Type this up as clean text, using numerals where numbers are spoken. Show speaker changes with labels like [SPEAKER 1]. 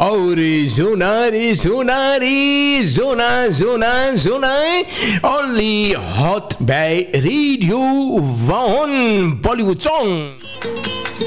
[SPEAKER 1] और सुना only hot by Radio 1 Bollywood song.